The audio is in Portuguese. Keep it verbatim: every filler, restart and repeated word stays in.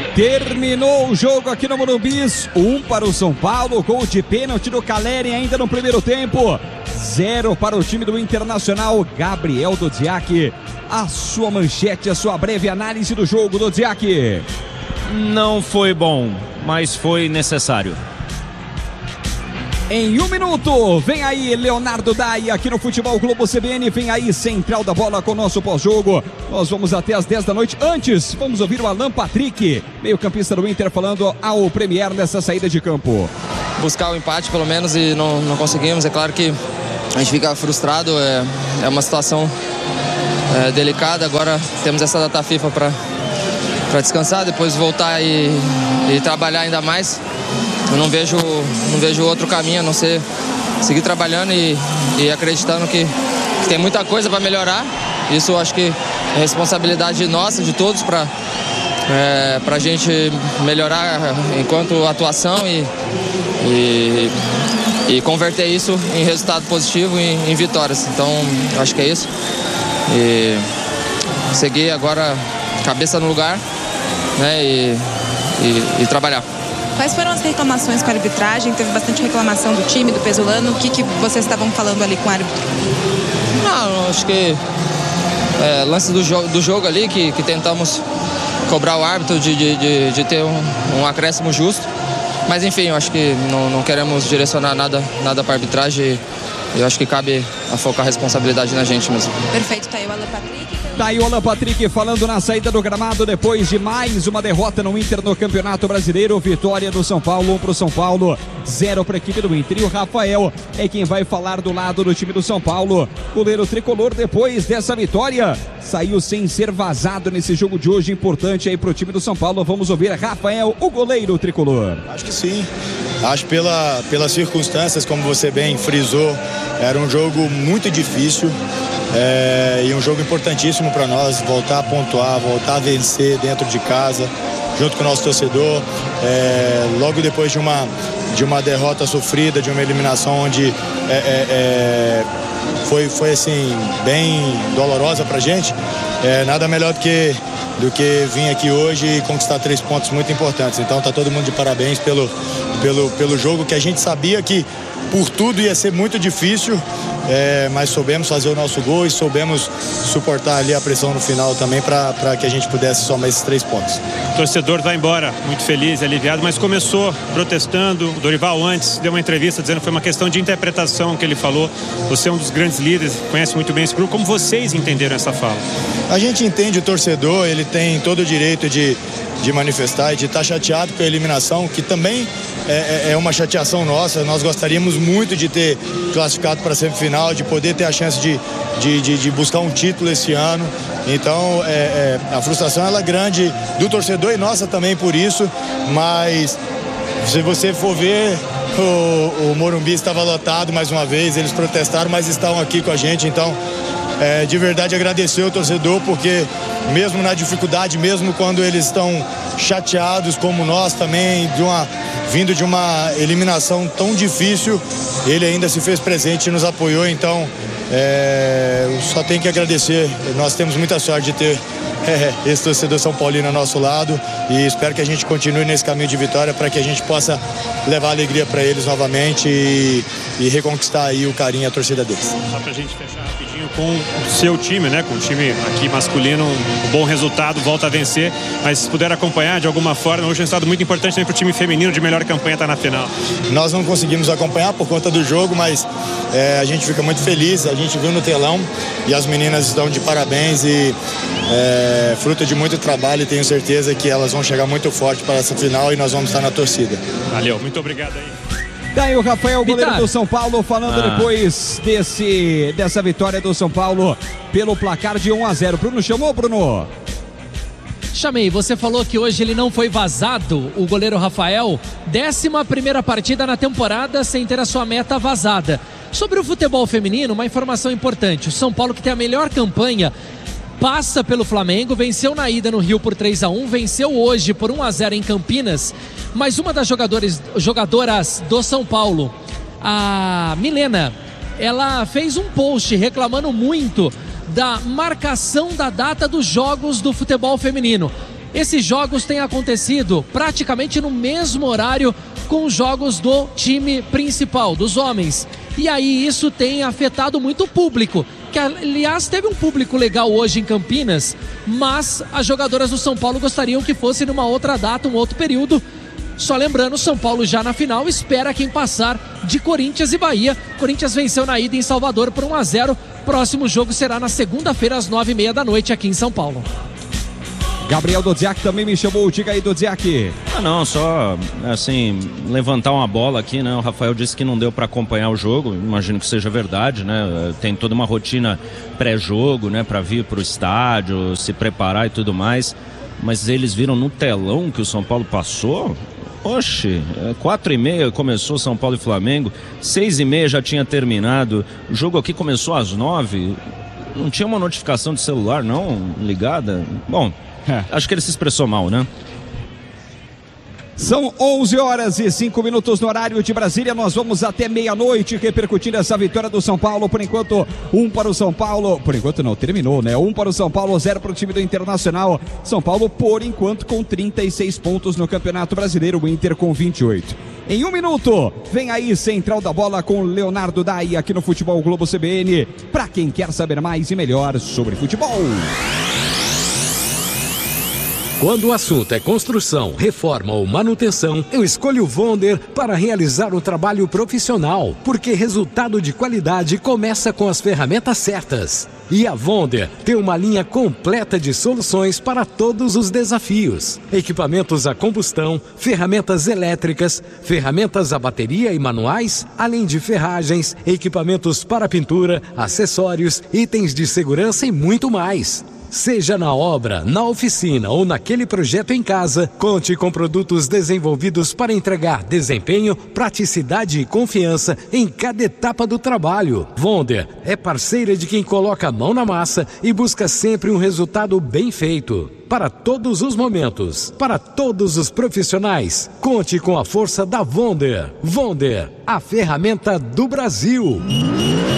Terminou o jogo aqui no Morumbi, um para o São Paulo, gol de pênalti do Caleri ainda no primeiro tempo, zero para o time do Internacional. Gabriel Dodziak, a sua manchete, a sua breve análise do jogo, Dodziak. Não foi bom, mas foi necessário. Em um minuto, vem aí Leonardo Dai aqui no Futebol Globo C B N, vem aí Central da Bola com o nosso pós-jogo. Nós vamos até às dez da noite. Antes, vamos ouvir o Alan Patrick, meio-campista do Inter, falando ao Premier nessa saída de campo. Buscar o empate pelo menos e não, não conseguimos. É claro que a gente fica frustrado, é, é uma situação é, delicada. Agora temos essa data FIFA para para descansar, depois voltar e, e trabalhar ainda mais. Eu não vejo, não vejo outro caminho a não ser seguir trabalhando e, e acreditando que, que tem muita coisa para melhorar. Isso acho que é responsabilidade nossa, de todos, para é, para a gente melhorar enquanto atuação e, e, e converter isso em resultado positivo e em vitórias. Então, acho que é isso. E seguir agora cabeça no lugar, né, e, e, e trabalhar. Quais foram as reclamações com a arbitragem? Teve bastante reclamação do time, do Pesolano. O que, que vocês estavam falando ali com o árbitro? Não, acho que é, lance do, jo do jogo ali, que, que tentamos cobrar o árbitro de, de, de, de ter um, um acréscimo justo. Mas enfim, eu acho que não, não queremos direcionar nada, nada para a arbitragem. Eu acho que cabe a focar a responsabilidade na gente mesmo. Perfeito, tá aí o Alan Patrick. Tá aí o Alan Patrick falando na saída do gramado depois de mais uma derrota no Inter no Campeonato Brasileiro. Vitória do São Paulo, um pro São Paulo, zero para a equipe do Inter. E o Rafael é quem vai falar do lado do time do São Paulo. Goleiro tricolor, depois dessa vitória, saiu sem ser vazado nesse jogo de hoje, importante aí pro time do São Paulo. Vamos ouvir Rafael, o goleiro tricolor. Acho que sim. Acho pela, pelas circunstâncias, como você bem frisou, era um jogo muito difícil é, e um jogo importantíssimo para nós, voltar a pontuar, voltar a vencer dentro de casa, junto com o nosso torcedor. É, logo depois de uma, de uma derrota sofrida, de uma eliminação onde é, é, é, foi, foi assim, bem dolorosa para a gente, é, nada melhor do que do que vir aqui hoje e conquistar três pontos muito importantes. Então tá todo mundo de parabéns pelo, pelo, pelo jogo, que a gente sabia que por tudo ia ser muito difícil, é, mas soubemos fazer o nosso gol e soubemos suportar ali a pressão no final também para que a gente pudesse somar esses três pontos. O torcedor vai embora muito feliz, aliviado, mas começou protestando. O Dorival antes deu uma entrevista dizendo que foi uma questão de interpretação que ele falou. Você é um dos grandes líderes, conhece muito bem esse grupo. Como vocês entenderam essa fala? A gente entende o torcedor, ele tem todo o direito de, de manifestar e de estar chateado com a eliminação, que também é, é uma chateação nossa. Nós gostaríamos muito de ter classificado para a semifinal, de poder ter a chance de, de, de, de buscar um título esse ano. Então é, é, a frustração ela é grande do torcedor e nossa também por isso, mas se você for ver, o, o Morumbi estava lotado mais uma vez, eles protestaram, mas estão aqui com a gente. Então É, de verdade agradecer o torcedor, porque mesmo na dificuldade, mesmo quando eles estão chateados como nós também, de uma, vindo de uma eliminação tão difícil, ele ainda se fez presente e nos apoiou. Então é, só tenho que agradecer. Nós temos muita sorte de ter é, esse torcedor São Paulino ao nosso lado e espero que a gente continue nesse caminho de vitória para que a gente possa levar alegria para eles novamente e, e reconquistar aí o carinho e a torcida deles. Só pra gente fechar rapidinho com o seu time, né? Com o time aqui masculino, um bom resultado, volta a vencer, mas se puder acompanhar de alguma forma, hoje é um resultado muito importante também pro time feminino de melhor campanha estar tá na final. Nós não conseguimos acompanhar por conta do jogo, mas é, a gente fica muito feliz, a gente viu no telão e as meninas estão de parabéns e é, fruto de muito trabalho, e tenho certeza que elas vão chegar muito forte para essa final e nós vamos estar na torcida. Valeu, muito obrigado aí. Daí o Rafael, goleiro do São Paulo, falando ah. depois desse, dessa vitória do São Paulo pelo placar de um a zero. Bruno chamou, Bruno? Chamei, você falou que hoje ele não foi vazado, o goleiro Rafael, décima primeira partida na temporada sem ter a sua meta vazada. Sobre o futebol feminino, uma informação importante, o São Paulo, que tem a melhor campanha, passa pelo Flamengo, venceu na ida no Rio por três a um, venceu hoje por um a zero em Campinas, mas uma das jogadores, jogadoras do São Paulo, a Milena, ela fez um post reclamando muito da marcação da data dos jogos do futebol feminino. Esses jogos têm acontecido praticamente no mesmo horário com os jogos do time principal, dos homens. E aí isso tem afetado muito o público, que aliás teve um público legal hoje em Campinas, mas as jogadoras do São Paulo gostariam que fosse numa outra data, um outro período. Só lembrando, São Paulo já na final espera quem passar de Corinthians e Bahia. Corinthians venceu na ida em Salvador por um a zero. Próximo jogo será na segunda-feira às nove e meia da noite aqui em São Paulo. Gabriel Dodziak também me chamou, diga aí, Dodziak. Ah, não, só assim, levantar uma bola aqui, né? O Rafael disse que não deu para acompanhar o jogo, imagino que seja verdade, né? Tem toda uma rotina pré-jogo, né? Para vir pro estádio, se preparar e tudo mais. Mas eles viram no telão que o São Paulo passou? Oxe, quatro e meia começou São Paulo e Flamengo, seis e meia já tinha terminado, o jogo aqui começou às nove, não tinha uma notificação de celular não ligada? Bom, é. Acho que ele se expressou mal, né? São onze horas e cinco minutos no horário de Brasília. Nós vamos até meia-noite repercutindo essa vitória do São Paulo. Por enquanto, um para o São Paulo. Por enquanto não, terminou, né? Um para o São Paulo, zero para o time do Internacional. São Paulo, por enquanto, com trinta e seis pontos no Campeonato Brasileiro. O Inter com vinte e oito. Em um minuto, vem aí Central da Bola com Leonardo Dai aqui no Futebol Globo C B N. Para quem quer saber mais e melhor sobre futebol. Quando o assunto é construção, reforma ou manutenção, eu escolho o Vonder para realizar um trabalho profissional, porque resultado de qualidade começa com as ferramentas certas. E a Vonder tem uma linha completa de soluções para todos os desafios. Equipamentos a combustão, ferramentas elétricas, ferramentas a bateria e manuais, além de ferragens, equipamentos para pintura, acessórios, itens de segurança e muito mais. Seja na obra, na oficina ou naquele projeto em casa, conte com produtos desenvolvidos para entregar desempenho, praticidade e confiança em cada etapa do trabalho. Vonder é parceira de quem coloca a mão na massa e busca sempre um resultado bem feito. Para todos os momentos, para todos os profissionais, conte com a força da Vonder. Vonder, a ferramenta do Brasil.